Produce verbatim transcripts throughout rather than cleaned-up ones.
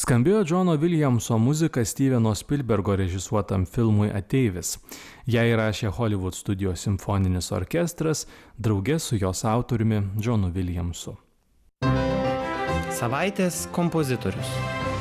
Skambėjo Džono Williamso muzika Steveno Spielbergo režisuotam filmui Ateivis. Ją įrašė Hollywood studijos simfoninis orkestras drauge su jos autoriumi Džonu Williamsu. Savaitės kompozitorius.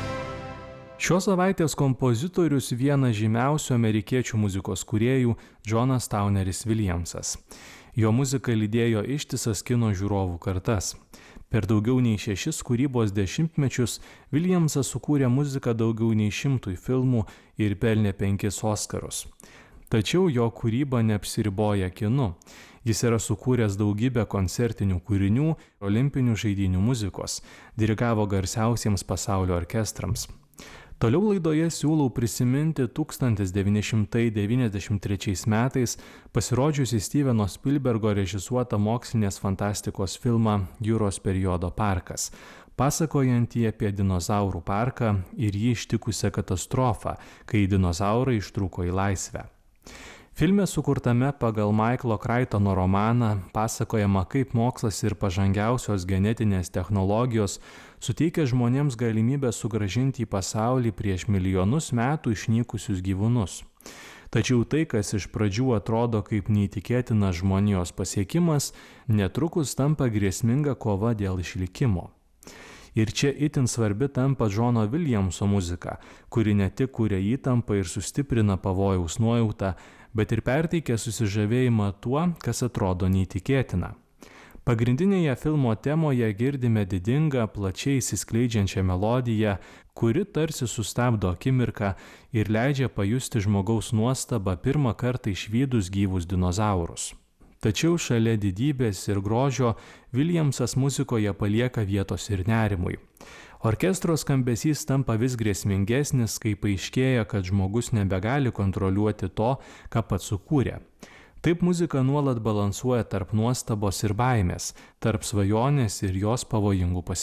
Šios savaitės kompozitorius vienas žymiausių amerikiečių muzikos kūrėjų Džonas Towneris Williamsas. Jo muzika lydėjo ištisas kino žiūrovų kartas. Per daugiau nei šešis kūrybos dešimtmečius Williamsas sukūrė muziką daugiau nei šimtui filmų ir pelnė penkis Oskarus. Tačiau jo kūryba neapsiriboja kinu. Jis yra sukūręs daugybę koncertinių kūrinių, olimpinių žaidynių muzikos, dirigavo garsiausiems pasaulio orkestrams. Toliau laidoje siūlau prisiminti tūkstantis devyni šimtai devyniasdešimt trečiais metais pasirodžiusį Steveno Spielbergo režisuotą mokslinės fantastikos filmą Jūros periodo parkas, pasakojantį apie dinozaurų parką ir jį ištikusią katastrofą, kai dinozaurai ištrūko į laisvę. Filme sukurtame pagal Michaelo Crichtono romaną pasakojama, kaip mokslas ir pažangiausios genetinės technologijos suteikia žmonėms galimybę sugrąžinti į pasaulį prieš milijonus metų išnykusius gyvūnus. Tačiau tai, kas iš pradžių atrodo kaip neįtikėtinas žmonijos pasiekimas, netrukus tampa grėsminga kova dėl išlikimo. Ir čia itin svarbi tampa Džono Williamso muzika, kuri ne tik kuria įtampą ir sustiprina pavojaus nuojautą, bet ir perteikia susižavėjimą tuo, kas atrodo neįtikėtina. Pagrindinėje filmo temoje girdime didingą, plačiai įsiskleidžiančią melodiją, kuri tarsi sustabdo akimirką ir leidžia pajusti žmogaus nuostabą pirmą kartą išvydus gyvus dinozaurus. Tačiau šalia didybės ir grožio Williamsas muzikoje palieka vietos ir nerimui. Orkestro skambesys tampa vis grėsmingesnis, kai paaiškėja, kad žmogus nebegali kontroliuoti to, ką pats sukūrė. Taip muzika nuolat balansuoja tarp nuostabos ir baimės, tarp svajonės ir jos pavojingų pasiekimų.